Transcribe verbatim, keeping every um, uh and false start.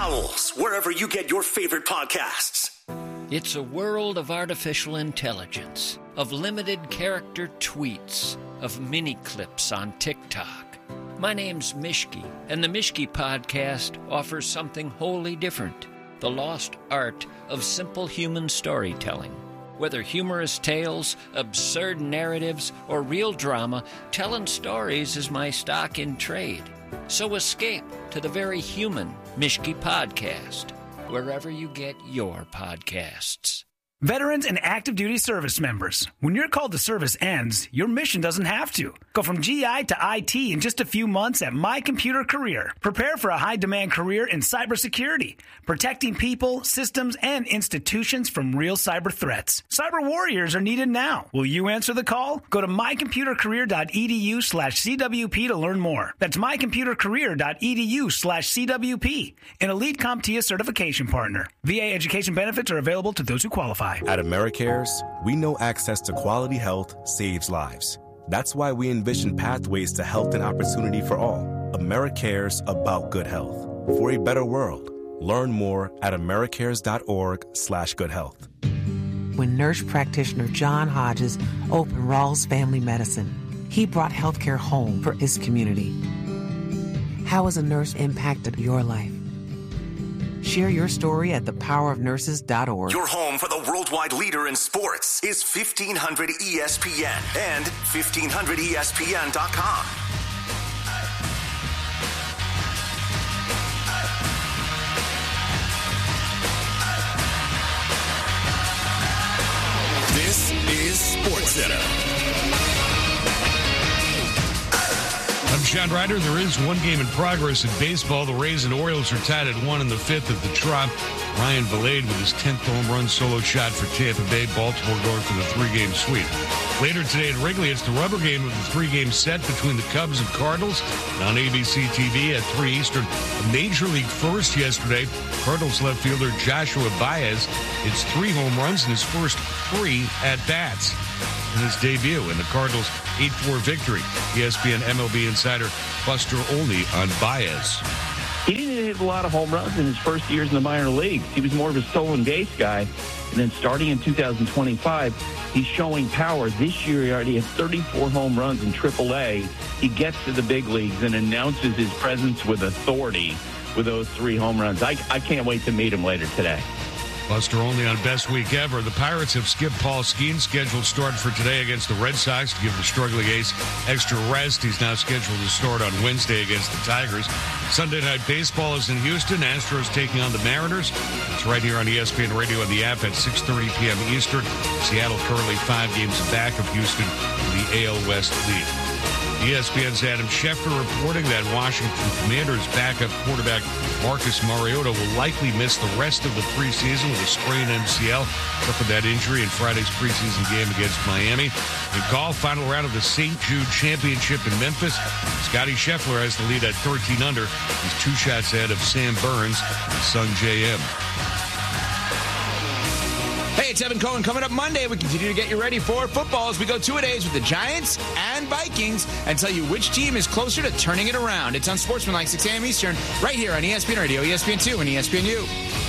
Owls, wherever you get your favorite podcasts. It's a world of artificial intelligence, of limited character tweets, of mini clips on TikTok. My name's Mishki, and the Mishki Podcast offers something wholly different, the lost art of simple human storytelling. Whether humorous tales, absurd narratives, or real drama, telling stories is my stock in trade. So escape to the very human Mishki Podcast, wherever you get your podcasts. Veterans and active duty service members, when your call to service ends, your mission doesn't have to. Go from G I to I T in just a few months at My Computer Career. Prepare for a high-demand career in cybersecurity, protecting people, systems, and institutions from real cyber threats. Cyber warriors are needed now. Will you answer the call? Go to mycomputercareer.edu slash CWP to learn more. That's mycomputercareer.edu slash CWP, an Elite CompTIA certification partner. V A education benefits are available to those who qualify. At AmeriCares, we know access to quality health saves lives. That's why we envision pathways to health and opportunity for all. AmeriCares, about good health. For a better world. Learn more at americares.org slash good health. When nurse practitioner John Hodges opened Rawls Family Medicine, he brought healthcare home for his community. How has a nurse impacted your life? Share your story at the power of nurses dot org. Your home for the worldwide leader in sports is fifteen hundred E S P N and fifteen hundred E S P N dot com. This is SportsCenter. I'm Sean Ryder. There is one game in progress in baseball. The Rays and Orioles are tied at one in the fifth at the Trop. Ryan Vilade with his tenth home run solo shot for Tampa Bay. Baltimore going for the three-game sweep. Later today at Wrigley, it's the rubber game of the three-game set between the Cubs and Cardinals. And on A B C T V at three Eastern, a Major League first yesterday. Cardinals left fielder Joshua Baez hits three home runs in his first three at-bats in his debut in the Cardinals' eight four victory. E S P N M L B insider Buster Olney on Baez. He didn't hit a lot of home runs in his first years in the minor leagues. He was more of a stolen base guy. And then starting in two thousand twenty-five, he's showing power. This year, he already has thirty-four home runs in triple A. He gets to the big leagues and announces his presence with authority with those three home runs. I, I can't wait to meet him later today. Buster Olney on best week ever. The Pirates have skipped Paul Skeens' scheduled start for today against the Red Sox to give the struggling ace extra rest. He's now scheduled to start on Wednesday against the Tigers. Sunday Night Baseball is in Houston. Astros taking on the Mariners. It's right here on E S P N Radio and the app at six thirty p.m. Eastern. Seattle currently five games back of Houston in the A L West lead. E S P N's Adam Schefter reporting that Washington Commanders backup quarterback Marcus Mariota will likely miss the rest of the preseason with a sprained M C L. Suffered that injury in Friday's preseason game against Miami. In golf, final round of the Saint Jude Championship in Memphis. Scotty Scheffler has the lead at thirteen under. He's two shots ahead of Sam Burns and Sung J M. Hey, it's Evan Cohen. Coming up Monday, we continue to get you ready for football as we go two-a-days with the Giants and Vikings and tell you which team is closer to turning it around. It's on Sportsmanlike, six a.m. Eastern, right here on E S P N Radio, E S P N two, and E S P N U.